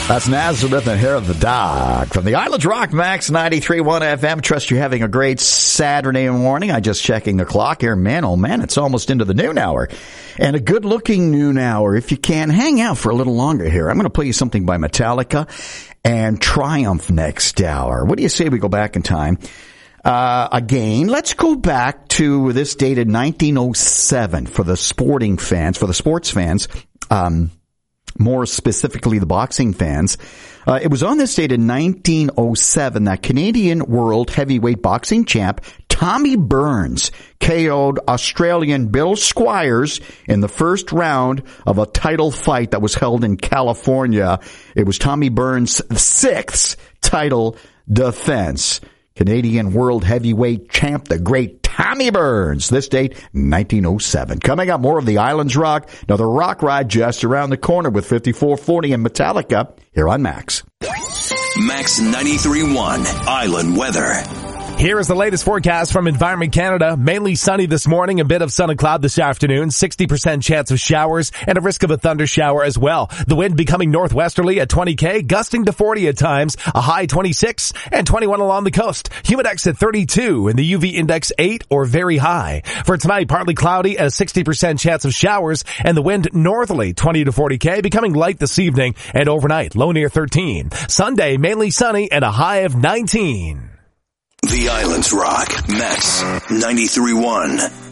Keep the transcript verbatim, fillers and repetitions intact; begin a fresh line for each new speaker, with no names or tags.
That's Nazareth and Hair of the Dog from the Islands Rock, Max ninety-three point one F M. Trust you're having a great Saturday morning. I just checking the clock here. Man, oh man, it's almost into the noon hour. And a good-looking noon hour. If you can, hang out for a little longer here. I'm going to play you something by Metallica and Triumph next hour. What do you say we go back in time? Uh, again, let's go back to this date in nineteen oh seven for the sporting fans, for the sports fans. Um, More specifically, the boxing fans. Uh, it was on this date in nineteen oh seven that Canadian World Heavyweight Boxing champ Tommy Burns K O'd Australian Bill Squires in the first round of a title fight that was held in California. It was Tommy Burns' sixth title defense. Canadian World Heavyweight champ, the great Tommy Burns. This date, nineteen oh seven. Coming up, more of the Islands Rock. Now, the Rock Ride just around the corner with fifty-four forty and Metallica here on Max.
Max ninety-three point one Island Weather.
Here is the latest forecast from Environment Canada. Mainly sunny this morning, a bit of sun and cloud this afternoon, sixty percent chance of showers, and a risk of a thunder shower as well. The wind becoming northwesterly at twenty K, gusting to forty at times, a high twenty-six, and twenty-one along the coast. Humidex at thirty-two, and the U V index eight or very high. For tonight, partly cloudy, a sixty percent chance of showers, and the wind northerly, twenty to forty K, becoming light this evening, and overnight, low near thirteen. Sunday, mainly sunny, and a high of nineteen.
The Islands Rock, Max ninety-three point one.